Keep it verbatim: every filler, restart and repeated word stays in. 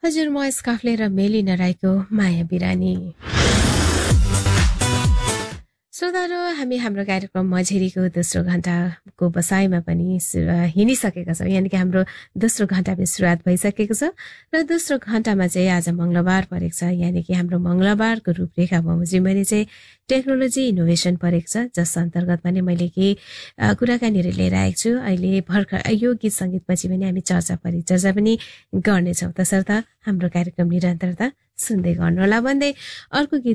हजुर म स्काफले र मेलिना राईको माया बिरानी। श्रोताहरू हामी हाम्रो कार्यक्रम मझेरीको दोस्रो घण्टाको बसाइमा पनि हिँडिसकेका छौँ, यानि कि हाम्रो दोस्रो घण्टा पनि सुरुवात भइसकेको छ र दोस्रो घण्टामा चाहिँ आज मङ्गलबार परेको छ, यानि कि हाम्रो मङ्गलबारको रूपरेखा बमोजिम मैले चाहिँ टेक्नोलोजी इनोभेसन परेको छ, जस अन्तर्गत पनि मैले केही कुराकानीहरू लिएर आएको छु। अहिले भर्खर यो गीत सङ्गीतपछि पनि हामी चर्चा परिचर्चा पनि गर्नेछौँ, तसर्थ हाम्रो कार्यक्रम निरन्तरता सुन्दै गर्नुहोला भन्दै अर्को गीत